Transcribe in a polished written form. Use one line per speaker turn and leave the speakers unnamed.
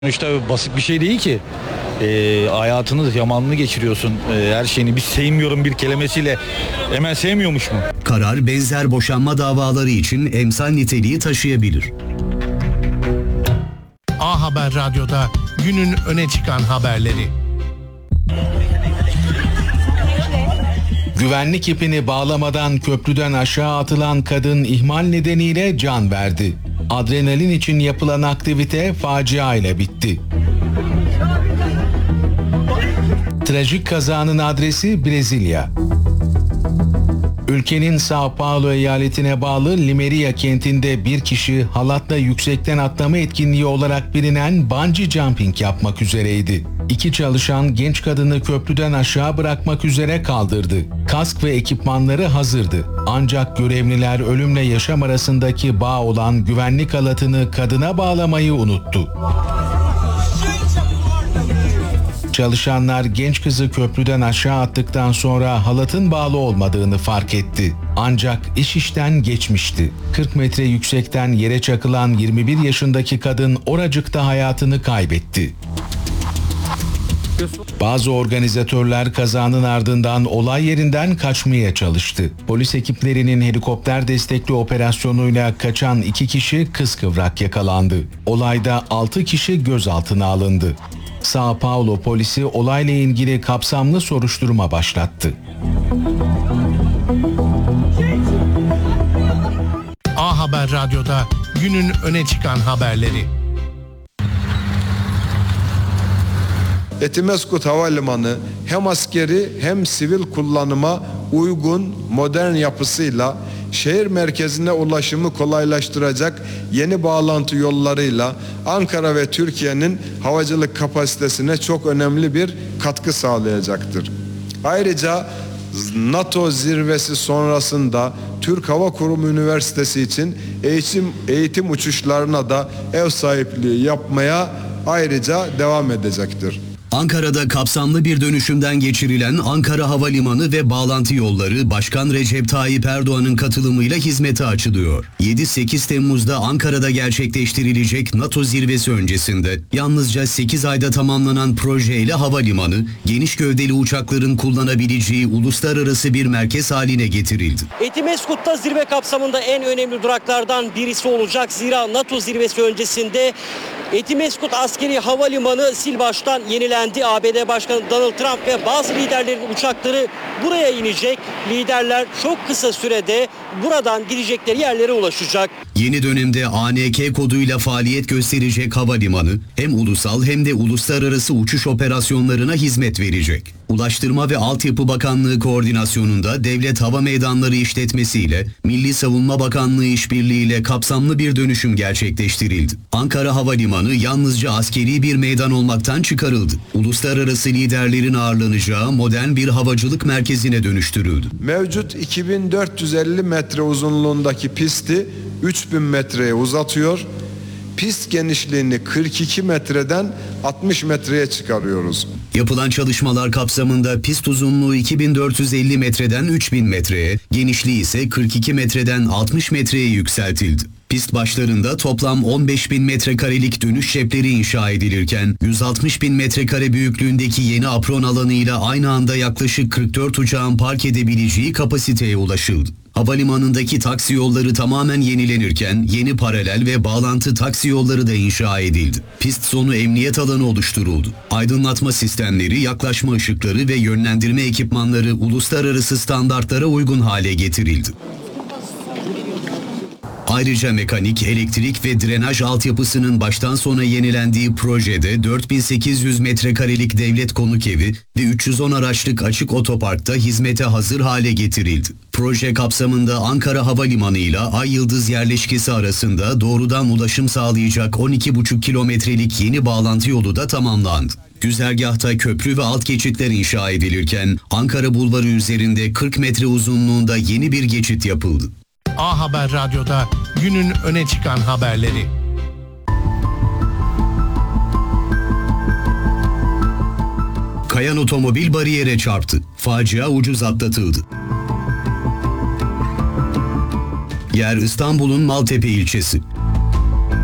Sonuçta basit bir şey değil ki. Hayatını yamanını geçiriyorsun. Her şeyini bir sevmiyorum bir kelimesiyle hemen sevmiyormuş mu?
Karar benzer boşanma davaları için emsal niteliği taşıyabilir.
A Haber Radyo'da günün öne çıkan haberleri. Güvenlik ipini bağlamadan köprüden aşağı atılan kadın ihmal nedeniyle can verdi. Adrenalin için yapılan aktivite facia ile bitti. Trajik kazanın adresi Brezilya. Ülkenin São Paulo eyaletine bağlı Limeria kentinde bir kişi halatla yüksekten atlama etkinliği olarak bilinen bungee jumping yapmak üzereydi. İki çalışan genç kadını köprüden aşağı bırakmak üzere kaldırdı. Kask ve ekipmanları hazırdı. Ancak görevliler ölümle yaşam arasındaki bağ olan güvenlik halatını kadına bağlamayı unuttu. Çalışanlar genç kızı köprüden aşağı attıktan sonra halatın bağlı olmadığını fark etti. Ancak iş işten geçmişti. 40 metre yüksekten yere çakılan 21 yaşındaki kadın oracıkta hayatını kaybetti. Bazı organizatörler kazanın ardından olay yerinden kaçmaya çalıştı. Polis ekiplerinin helikopter destekli operasyonuyla kaçan 2 kişi kıskıvrak yakalandı. Olayda 6 kişi gözaltına alındı. São Paulo polisi olayla ilgili kapsamlı soruşturma başlattı. A Haber Radyo'da günün öne çıkan haberleri.
Etimesgut Havalimanı hem askeri hem sivil kullanıma uygun modern yapısıyla şehir merkezine ulaşımı kolaylaştıracak yeni bağlantı yollarıyla Ankara ve Türkiye'nin havacılık kapasitesine çok önemli bir katkı sağlayacaktır. Ayrıca NATO zirvesi sonrasında Türk Hava Kurumu Üniversitesi için eğitim uçuşlarına da ev sahipliği yapmaya ayrıca devam edecektir.
Ankara'da kapsamlı bir dönüşümden geçirilen Ankara Havalimanı ve bağlantı yolları Başkan Recep Tayyip Erdoğan'ın katılımıyla hizmete açılıyor. 7-8 Temmuz'da Ankara'da gerçekleştirilecek NATO zirvesi öncesinde yalnızca 8 ayda tamamlanan projeyle havalimanı, geniş gövdeli uçakların kullanabileceği uluslararası bir merkez haline getirildi.
Etimeskut'ta zirve kapsamında en önemli duraklardan birisi olacak. Zira NATO zirvesi öncesinde Etimeskut Askeri Havalimanı sil baştan yenilendi. ABD Başkanı Donald Trump ve bazı liderlerin uçakları buraya inecek. Liderler çok kısa sürede buradan gidecekleri yerlere ulaşacak.
Yeni dönemde ANK koduyla faaliyet gösterecek havalimanı hem ulusal hem de uluslararası uçuş operasyonlarına hizmet verecek. Ulaştırma ve Altyapı Bakanlığı koordinasyonunda Devlet Hava Meydanları İşletmesi ile Milli Savunma Bakanlığı işbirliğiyle kapsamlı bir dönüşüm gerçekleştirildi. Ankara Havalimanı yalnızca askeri bir meydan olmaktan çıkarıldı. Uluslararası liderlerin ağırlanacağı modern bir havacılık merkezine dönüştürüldü.
Mevcut 2450 metre uzunluğundaki pisti 3000 metreye uzatıyor. Pist genişliğini 42 metreden 60 metreye çıkarıyoruz.
Yapılan çalışmalar kapsamında pist uzunluğu 2450 metreden 3000 metreye, genişliği ise 42 metreden 60 metreye yükseltildi. Pist başlarında toplam 15.000 metrekarelik dönüş şepleri inşa edilirken 160.000 metrekare büyüklüğündeki yeni apron alanıyla aynı anda yaklaşık 44 uçağın park edebileceği kapasiteye ulaşıldı. Havalimanındaki taksi yolları tamamen yenilenirken yeni paralel ve bağlantı taksi yolları da inşa edildi. Pist sonu emniyet alanı oluşturuldu. Aydınlatma sistemleri, yaklaşma ışıkları ve yönlendirme ekipmanları uluslararası standartlara uygun hale getirildi. Ayrıca mekanik, elektrik ve drenaj altyapısının baştan sona yenilendiği projede 4800 metrekarelik devlet konuk evi ve 310 araçlık açık otoparkta hizmete hazır hale getirildi. Proje kapsamında Ankara Havalimanı ile Ay Yıldız yerleşkesi arasında doğrudan ulaşım sağlayacak 12,5 kilometrelik yeni bağlantı yolu da tamamlandı. Güzergahta köprü ve alt geçitler inşa edilirken Ankara Bulvarı üzerinde 40 metre uzunluğunda yeni bir geçit yapıldı.
A Haber Radyo'da günün öne çıkan haberleri.
Kayan otomobil bariyere çarptı. Facia ucuz atlatıldı. Yer İstanbul'un Maltepe ilçesi.